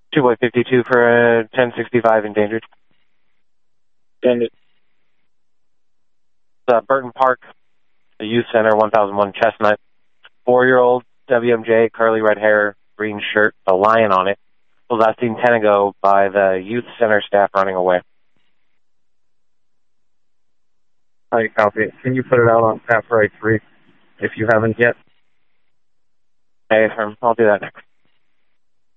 2-52 for a 1065 endangered. Endangered. Burton Park, the youth center, 1001 Chestnut. 4-year-old WMJ, curly red hair, green shirt, a lion on it, was last seen 10 ago by the youth center staff running away. I copy it. Can you put it out on Tap Right 3 if you haven't yet? Hey, I'll do that next.